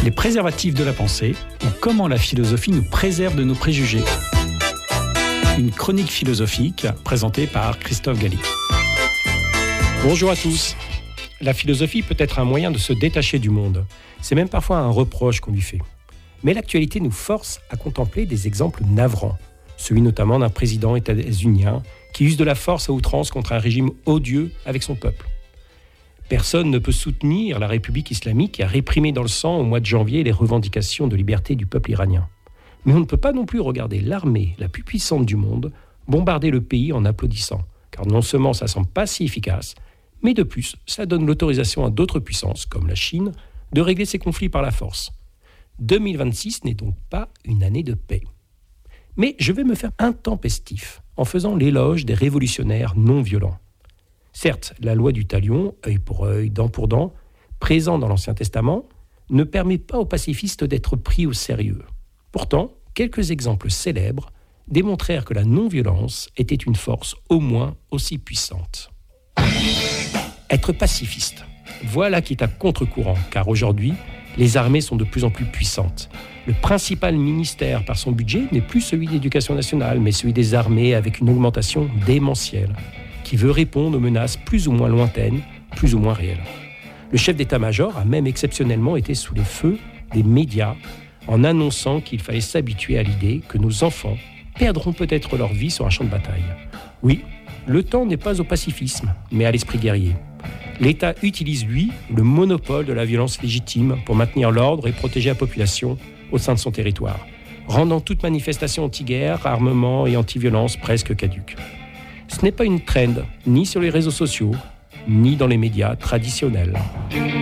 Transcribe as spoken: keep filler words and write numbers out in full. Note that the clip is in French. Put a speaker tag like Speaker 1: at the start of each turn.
Speaker 1: Les préservatifs de la pensée ou comment la philosophie nous préserve de nos préjugés. Une chronique philosophique présentée par Christophe Galli. Bonjour à tous. La philosophie peut être un moyen de se détacher du monde. C'est même parfois un reproche qu'on lui fait. Mais l'actualité nous force à contempler des exemples navrants. Celui notamment d'un président états-unien qui use de la force à outrance contre un régime odieux avec son peuple. Personne ne peut soutenir la République islamique qui a réprimé dans le sang au mois de janvier les revendications de liberté du peuple iranien. Mais on ne peut pas non plus regarder l'armée la plus puissante du monde bombarder le pays en applaudissant, car non seulement ça semble pas si efficace, mais de plus, ça donne l'autorisation à d'autres puissances, comme la Chine, de régler ces conflits par la force. deux mille vingt-six n'est donc pas une année de paix. Mais je vais me faire intempestif en faisant l'éloge des révolutionnaires non violents. Certes, la loi du talion, œil pour œil, dent pour dent, présent dans l'Ancien Testament, ne permet pas aux pacifistes d'être pris au sérieux. Pourtant, quelques exemples célèbres démontrèrent que la non-violence était une force au moins aussi puissante. Être pacifiste, voilà qui est à contre-courant, car aujourd'hui, les armées sont de plus en plus puissantes. Le principal ministère par son budget n'est plus celui de l'Éducation nationale, mais celui des armées avec une augmentation démentielle, qui veut répondre aux menaces plus ou moins lointaines, plus ou moins réelles. Le chef d'état-major a même exceptionnellement été sous les feux des médias en annonçant qu'il fallait s'habituer à l'idée que nos enfants perdront peut-être leur vie sur un champ de bataille. Oui, le temps n'est pas au pacifisme, mais à l'esprit guerrier. L'État utilise, lui, le monopole de la violence légitime pour maintenir l'ordre et protéger la population au sein de son territoire, rendant toute manifestation anti-guerre, armement et anti-violence presque caduque. Ce n'est pas une trend, ni sur les réseaux sociaux, ni dans les médias traditionnels.